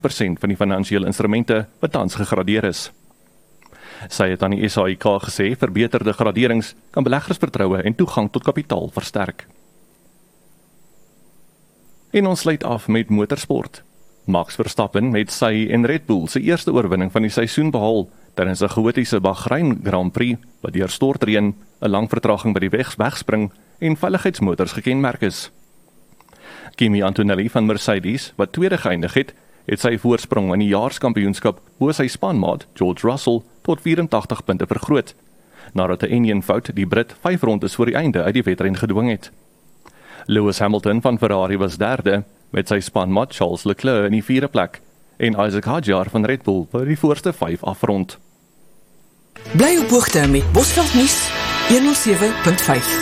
% van die finansiële instrumente wat tans gegradeer is. Sy het aan die SAIK gesê verbeterde graderings kan beleggersvertroue en toegang tot kapitaal versterk. En ons sluit af met motorsport. Max Verstappen met sy en Red Bull se eerste oorwinning van die seisoen behaal tydens 'n chaotiese Bahrein Grand Prix wat deur stortreën, 'n lang vertraging by die wegspring en veiligheidsmotors gekenmerk is. Kimi Antonelli van Mercedes, wat tweede geëindig het sy voorsprong in die jaarskampioenskap bo sy spanmaat George Russell tot 84 punte vergroot, nadat 'n enjinfout die Brit 5 rondes voor die einde uit die wedren gedwing het. Lewis Hamilton van Ferrari was derde, met sy spanmaat Charles Leclerc in die vierde plek, en Isaac Hadjar van Red Bull by die voorste 5 afrond. Bly op hoogte met Bosveld Nuus 107.5.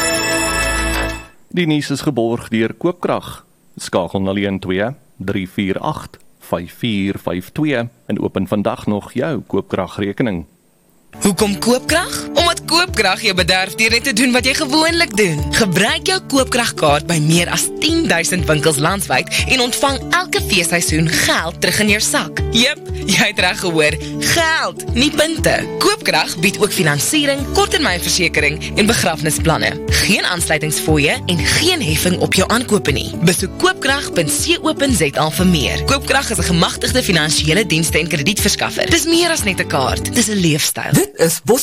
Die nuus is geborg deur Koopkrag. Skakel 012 348 5452 en open vandag nog jou Koopkragrekening. Hoekom Koopkrag? Omdat Koopkrag jou bederf deur net te doen wat jy gewoonlik doen. Gebruik jou Koopkragkaart by meer as 10,000 winkels landwyd en ontvang elke feesseisoen geld terug in jou sak. Jep, jy het reg gehoor, geld, nie punte. Koopkrag bied ook finansiering, korttermynversekering en begrafnisplanne. Geen aansluitingsfooie en geen heffing op jou aankope nie. Besoek koopkrag.co.za vir meer. Koopkrag is 'n gemagtigde finansiële dienste en kredietverskaffer. Dis meer as net 'n kaart, dis 'n leefstyl. Dit is Bos